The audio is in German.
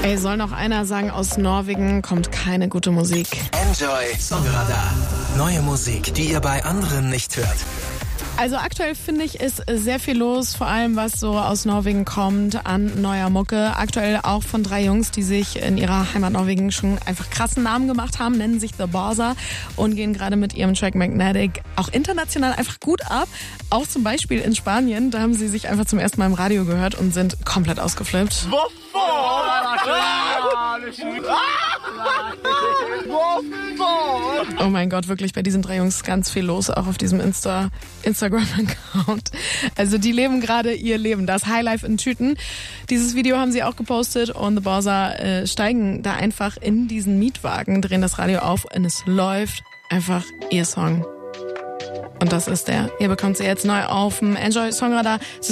Ey, soll noch einer sagen, aus Norwegen kommt keine gute Musik. Enjoy Songradar. Neue Musik, die ihr bei anderen nicht hört. Also aktuell finde ich, ist sehr viel los, vor allem was so aus Norwegen kommt an neuer Mucke. Aktuell auch von 3 Jungs, die sich in ihrer Heimat Norwegen schon einfach krassen Namen gemacht haben, nennen sich The Bowser und gehen gerade mit ihrem Track Magnetic auch international einfach gut ab. Auch zum Beispiel in Spanien, da haben sie sich einfach zum ersten Mal im Radio gehört und sind komplett ausgeflippt. Oh mein Gott, wirklich bei diesen 3 Jungs ganz viel los, auch auf diesem Instagram-Account. Also die leben gerade ihr Leben, das Highlife in Tüten. Dieses Video haben sie auch gepostet und The Bowser steigen da einfach in diesen Mietwagen, drehen das Radio auf und es läuft einfach ihr Song. Und das ist der. Ihr bekommt sie jetzt neu auf dem Enjoy Songradar.